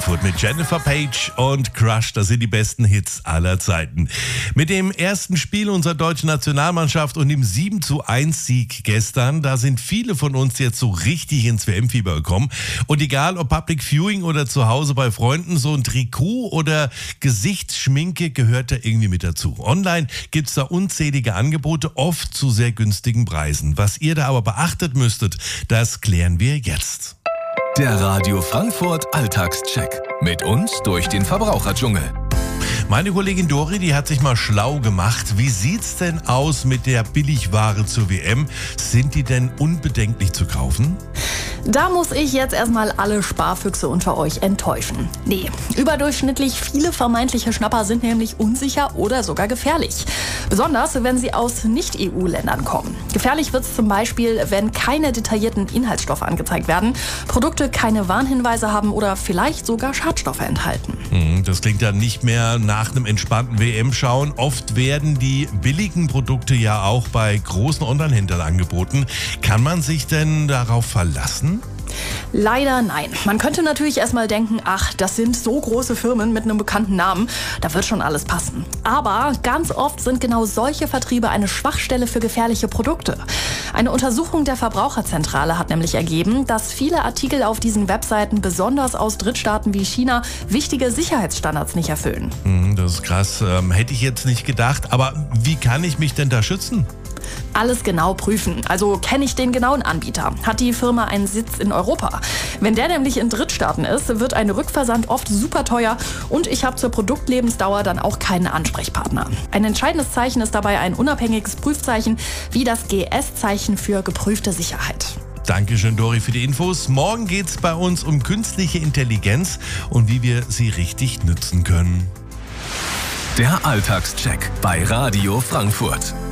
Frankfurt mit Jennifer Page und Crush. Das sind die besten Hits aller Zeiten. Mit dem ersten Spiel unserer deutschen Nationalmannschaft und dem 7:1 Sieg gestern, da sind viele von uns jetzt so richtig ins WM-Fieber gekommen. Und egal ob Public Viewing oder zu Hause bei Freunden, so ein Trikot oder Gesichtsschminke gehört da irgendwie mit dazu. Online gibt's da unzählige Angebote, oft zu sehr günstigen Preisen. Was ihr da aber beachtet müsstet, das klären wir jetzt. Der Radio Frankfurt Alltagscheck. Mit uns durch den Verbraucherdschungel. Meine Kollegin Dori, die hat sich mal schlau gemacht. Wie sieht's denn aus mit der Billigware zur WM? Sind die denn unbedenklich zu kaufen? Da muss ich jetzt erstmal alle Sparfüchse unter euch enttäuschen. Nee, überdurchschnittlich viele vermeintliche Schnapper sind nämlich unsicher oder sogar gefährlich. Besonders, wenn sie aus Nicht-EU-Ländern kommen. Gefährlich wird's zum Beispiel, wenn keine detaillierten Inhaltsstoffe angezeigt werden, Produkte keine Warnhinweise haben oder vielleicht sogar Schadstoffe enthalten. Das klingt dann nicht mehr nach einem entspannten WM-Schauen. Oft werden die billigen Produkte ja auch bei großen Online-Händlern angeboten. Kann man sich denn darauf verlassen? Leider nein. Man könnte natürlich erstmal denken, ach, das sind so große Firmen mit einem bekannten Namen, da wird schon alles passen. Aber ganz oft sind genau solche Vertriebe eine Schwachstelle für gefährliche Produkte. Eine Untersuchung der Verbraucherzentrale hat nämlich ergeben, dass viele Artikel auf diesen Webseiten, besonders aus Drittstaaten wie China, wichtige Sicherheitsstandards nicht erfüllen. Das ist krass. Hätte ich jetzt nicht gedacht. Aber wie kann ich mich denn da schützen? Alles genau prüfen. Also kenne ich den genauen Anbieter? Hat die Firma einen Sitz in Europa? Wenn der nämlich in Drittstaaten ist, wird ein Rückversand oft super teuer und ich habe zur Produktlebensdauer dann auch keinen Ansprechpartner. Ein entscheidendes Zeichen ist dabei ein unabhängiges Prüfzeichen wie das GS-Zeichen für geprüfte Sicherheit. Dankeschön, Dori, für die Infos. Morgen geht's bei uns um künstliche Intelligenz und wie wir sie richtig nutzen können. Der Alltagscheck bei Radio Frankfurt.